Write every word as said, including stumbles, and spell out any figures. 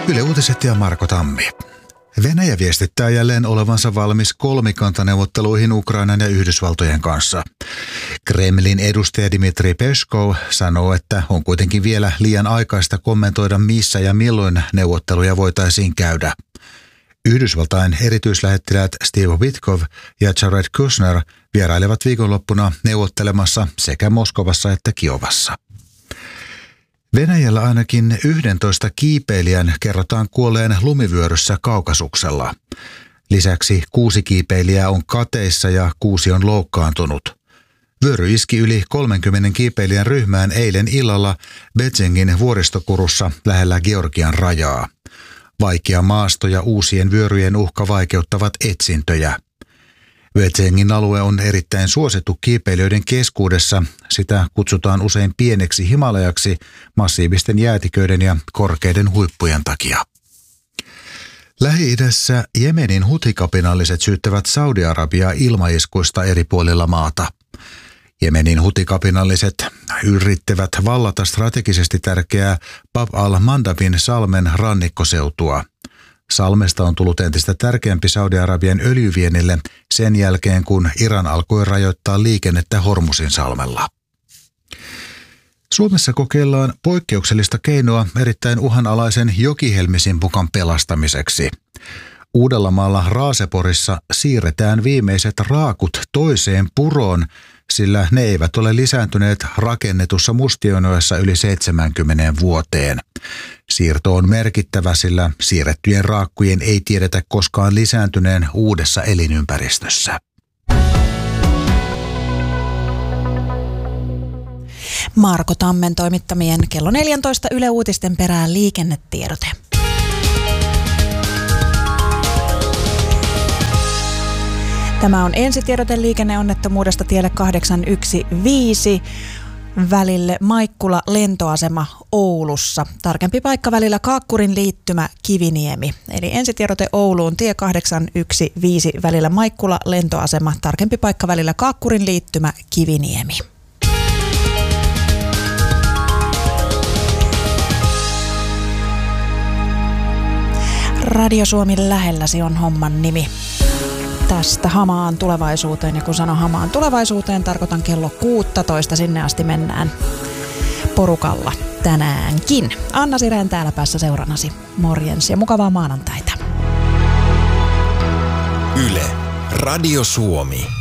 Yle Uutiset ja Marko Tammi. Venäjä viestittää jälleen olevansa valmis kolmikantaneuvotteluihin Ukrainan ja Yhdysvaltojen kanssa. Kremlin edustaja Dmitri Peskov sanoo, että on kuitenkin vielä liian aikaista kommentoida missä ja milloin neuvotteluja voitaisiin käydä. Yhdysvaltain erityislähettiläät Steve Witkoff ja Jared Kushner vierailevat viikonloppuna neuvottelemassa sekä Moskovassa että Kiovassa. Venäjällä ainakin yhdentoista kiipeilijän kerrotaan kuolleen lumivyöryssä Kaukasuksella. Lisäksi kuusi kiipeilijää on kateissa ja kuusi on loukkaantunut. Vyöry iski yli kolmenkymmenen kiipeilijän ryhmään eilen illalla Bedzengin vuoristokurussa lähellä Georgian rajaa. Vaikea maasto ja uusien vyöryjen uhka vaikeuttavat etsintöjä. Bedzengin alue on erittäin suosittu kiipeilijöiden keskuudessa. Sitä kutsutaan usein pieneksi Himalajaksi massiivisten jäätiköiden ja korkeiden huippujen takia. Lähi-idässä Jemenin hutikapinalliset syyttävät Saudi-Arabiaa ilmaiskuista eri puolilla maata. Jemenin hutikapinalliset yrittävät vallata strategisesti tärkeää Bab al-Mandabin salmen rannikkoseutua. Salmesta on tullut entistä tärkeämpi Saudi-Arabian öljyviennille sen jälkeen, kun Iran alkoi rajoittaa liikennettä Hormusin salmella. Suomessa kokeillaan poikkeuksellista keinoa erittäin uhanalaisen jokihelmisimpukan pelastamiseksi. Uudellamaalla Raaseporissa siirretään viimeiset raakut toiseen puroon, sillä ne eivät ole lisääntyneet rakennetussa Mustionjoessa yli seitsemäänkymmeneen vuoteen. Siirto on merkittävä, sillä siirrettyjen raakkujen ei tiedetä koskaan lisääntyneen uudessa elinympäristössä. Marko Tammen toimittamien kello neljätoista Yle Uutisten perään liikennetiedote. Tämä on ensitiedote liikenneonnettomuudesta tielle kahdeksan yksi viisi välille Maikkula lentoasema Oulussa. Tarkempi paikka välillä Kaakkurin liittymä Kiviniemi. Eli ensitiedote Ouluun tie kahdeksan yksi viisi välillä Maikkula lentoasema. Tarkempi paikka välillä Kaakkurin liittymä Kiviniemi. Radio Suomi lähelläsi on homman nimi. Tästä hamaan tulevaisuuteen, ja kun sanon hamaan tulevaisuuteen, tarkoitan kello kuusitoista, sinne asti mennään porukalla tänäänkin. Anna Sireen täällä päässä seurannasi. Morjens ja mukavaa maanantaita. Yle, Radio Suomi.